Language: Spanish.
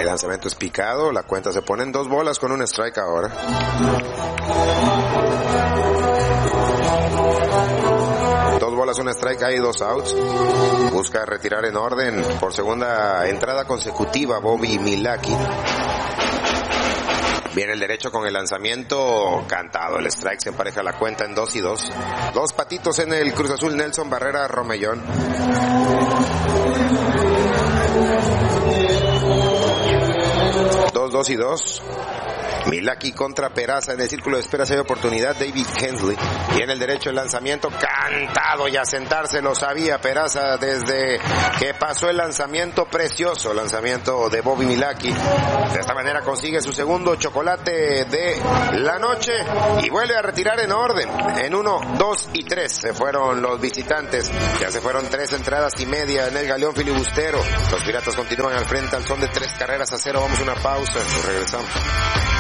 El lanzamiento es picado, la cuenta se pone en 2 bolas con un strike ahora. Dos bolas, un strike, hay 2 outs. Busca retirar en orden por segunda entrada consecutiva Bobby Milwaukee. Viene el derecho con el lanzamiento cantado. El strike, se empareja la cuenta en 2-2. 2 patitos en el Cruz Azul, Nelson Barrera Romellón. 2-2. Milwaukee contra Peraza en el círculo de espera, se hay oportunidad. David Hensley. Y en el derecho el lanzamiento cantado y a sentarse, lo sabía Peraza desde que pasó el lanzamiento, precioso lanzamiento de Bobby Milwaukee. De esta manera consigue su segundo chocolate de la noche y vuelve a retirar en orden. En 1, 2 y 3 se fueron los visitantes. Ya se fueron 3 entradas y media en el Galeón Filibustero. Los Piratas continúan al frente al son de 3 carreras a 0. Vamos a una pausa, regresamos.